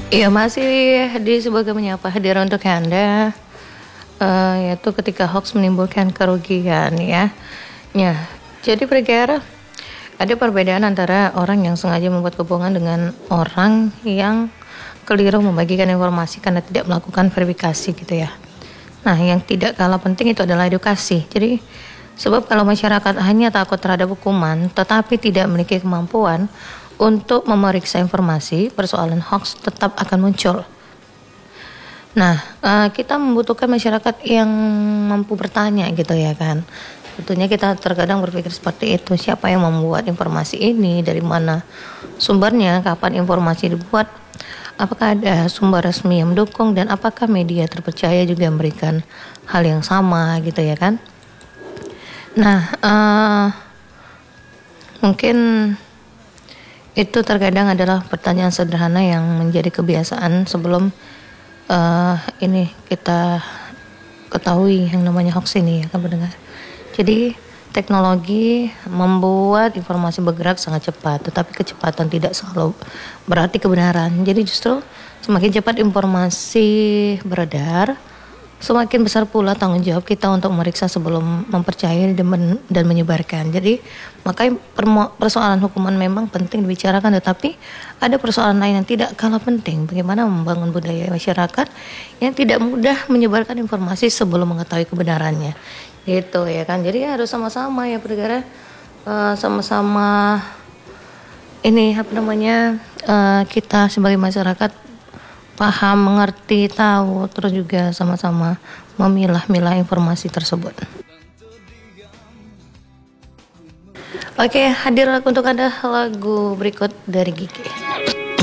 Iya, masih di sebagai menyapa hadir untuk Anda, yaitu ketika hoax menimbulkan kerugian ya. Ya, jadi berkira ada perbedaan antara orang yang sengaja membuat kebohongan dengan orang yang keliru membagikan informasi karena tidak melakukan verifikasi gitu ya. Nah, yang tidak kalah penting itu adalah edukasi. Jadi, sebab kalau masyarakat hanya takut terhadap hukuman, tetapi tidak memiliki kemampuan untuk memeriksa informasi, persoalan hoax tetap akan muncul. Nah, kita membutuhkan masyarakat yang mampu bertanya gitu ya kan. Tentunya kita terkadang berpikir seperti itu, siapa yang membuat informasi ini, dari mana sumbernya, kapan informasi dibuat, apakah ada sumber resmi yang mendukung, dan apakah media terpercaya juga memberikan hal yang sama gitu ya kan. Nah, mungkin itu terkadang adalah pertanyaan sederhana yang menjadi kebiasaan sebelum ini kita ketahui yang namanya hoax ini ya kan pendengar. Jadi teknologi membuat informasi bergerak sangat cepat, tetapi kecepatan tidak selalu berarti kebenaran. Jadi justru semakin cepat informasi beredar, semakin besar pula tanggung jawab kita untuk memeriksa sebelum mempercayai dan menyebarkan. Jadi makanya persoalan hukuman memang penting dibicarakan, tetapi ada persoalan lain yang tidak kalah penting. Bagaimana membangun budaya masyarakat yang tidak mudah menyebarkan informasi sebelum mengetahui kebenarannya. Gitu ya kan. Jadi harus sama-sama ya negara, sama-sama ini kita sebagai masyarakat paham, mengerti, tahu, terus juga sama-sama memilah-milah informasi tersebut. Oke, hadir untuk Anda lagu berikut dari Gigi.